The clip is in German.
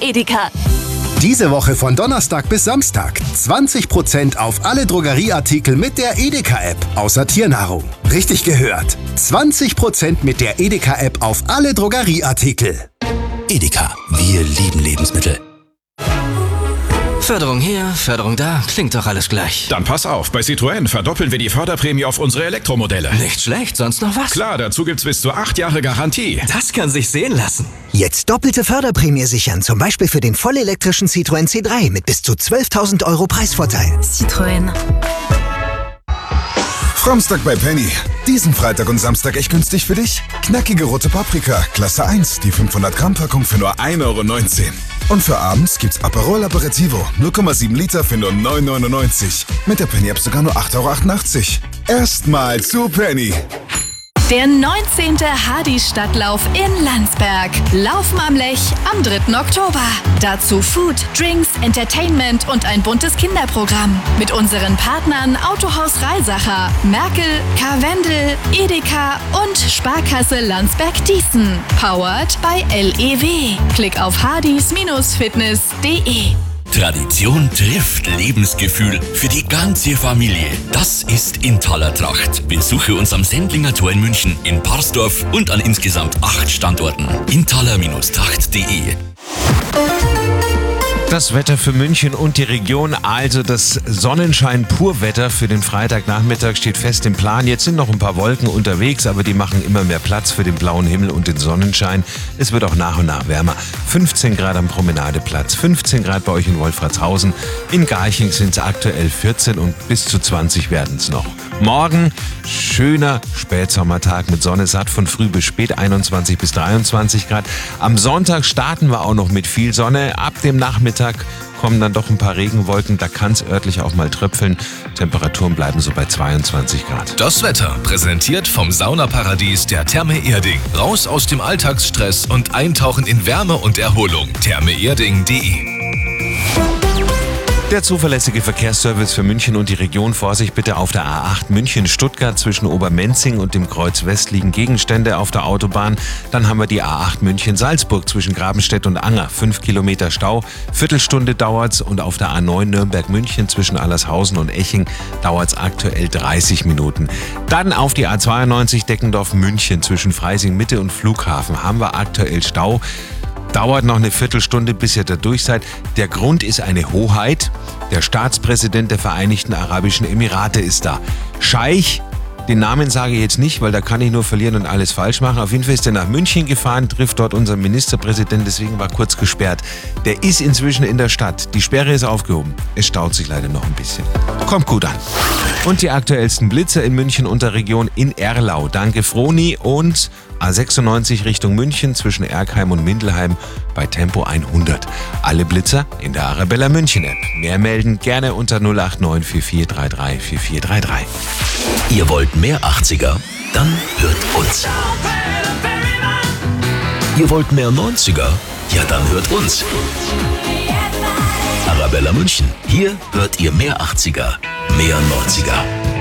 Edeka. Diese Woche von Donnerstag bis Samstag 20% auf alle Drogerieartikel mit der Edeka-App, außer Tiernahrung. Richtig gehört. 20% mit der Edeka-App auf alle Drogerieartikel. Edeka, wir lieben Lebensmittel. Förderung hier, Förderung da, klingt doch alles gleich. Dann pass auf, bei Citroën verdoppeln wir die Förderprämie auf unsere Elektromodelle. Nicht schlecht, sonst noch was? Klar, dazu gibt's bis zu 8 Jahre Garantie. Das kann sich sehen lassen. Jetzt doppelte Förderprämie sichern, zum Beispiel für den vollelektrischen Citroën C3 mit bis zu 12.000 € Preisvorteil. Citroën. Framstag bei Penny. Diesen Freitag und Samstag echt günstig für dich? Knackige rote Paprika, Klasse 1, die 500 Gramm Packung für nur 1,19 €. Und für abends gibt's Aperol Aperitivo, 0,7 Liter für nur 9,99 €. Mit der Penny App sogar nur 8,88 €. Erstmal zu Penny. Der 19. Hadi-Stadtlauf in Landsberg. Laufen am Lech am 3. Oktober. Dazu Food, Drinks, Entertainment und ein buntes Kinderprogramm. Mit unseren Partnern Autohaus Reisacher, Merkel, Karwendel, Edeka und Sparkasse Landsberg-Dießen. Powered by LEW. Klick auf hadis-fitness.de. Tradition trifft Lebensgefühl für die ganze Familie. Das ist Intaler Tracht. Besuche uns am Sendlinger Tor in München, in Parsdorf und an insgesamt 8 Standorten. intaler-tracht.de. Das Wetter für München und die Region, also das Sonnenschein-Purwetter für den Freitagnachmittag steht fest im Plan. Jetzt sind noch ein paar Wolken unterwegs, aber die machen immer mehr Platz für den blauen Himmel und den Sonnenschein. Es wird auch nach und nach wärmer. 15 Grad am Promenadeplatz, 15 Grad bei euch in Wolfratshausen. In Garching sind es aktuell 14 und bis zu 20 werden es noch. Morgen schöner Spätsommertag mit Sonne satt von früh bis spät, 21 bis 23 Grad. Am Sonntag starten wir auch noch mit viel Sonne. Ab dem Nachmittag kommen dann doch ein paar Regenwolken, da kann es örtlich auch mal tröpfeln. Temperaturen bleiben so bei 22 Grad. Das Wetter präsentiert vom Saunaparadies der Therme Erding. Raus aus dem Alltagsstress und eintauchen in Wärme und Erholung. thermeerding.de. Der zuverlässige Verkehrsservice für München und die Region. Vorsicht bitte auf der A8 München-Stuttgart zwischen Obermenzing und dem Kreuz West liegen Gegenstände auf der Autobahn. Dann haben wir die A8 München-Salzburg zwischen Grabenstedt und Anger. 5 Kilometer Stau, Viertelstunde dauert's. Und auf der A9 Nürnberg-München zwischen Allershausen und Eching dauert's aktuell 30 Minuten. Dann auf die A92 Deckendorf-München zwischen Freising-Mitte und Flughafen haben wir aktuell Stau. Dauert noch eine Viertelstunde, bis ihr da durch seid. Der Grund ist eine Hoheit. Der Staatspräsident der Vereinigten Arabischen Emirate ist da. Scheich, den Namen sage ich jetzt nicht, weil da kann ich nur verlieren und alles falsch machen. Auf jeden Fall ist er nach München gefahren, trifft dort unseren Ministerpräsidenten, deswegen war kurz gesperrt. Der ist inzwischen in der Stadt. Die Sperre ist aufgehoben. Es staut sich leider noch ein bisschen. Kommt gut an. Und die aktuellsten Blitzer in München und der Region in Erlau. Danke Froni und A96 Richtung München zwischen Erkheim und Mindelheim bei Tempo 100. Alle Blitzer in der Arabella München App. Mehr melden gerne unter 089 4433 4433. Ihr wollt mehr 80er? Dann hört uns. Ihr wollt mehr 90er? Ja, dann hört uns. Arabella München. Hier hört ihr mehr 80er, mehr 90er.